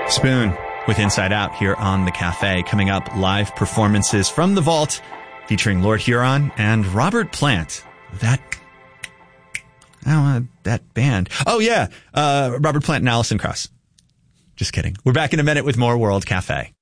Spoon with Inside Out here on The Cafe. Coming up, live performances from the vault featuring Lord Huron and Robert Plant. That band. Oh, yeah. Robert Plant and Alison Krauss. Just kidding. We're back in a minute with more World Cafe.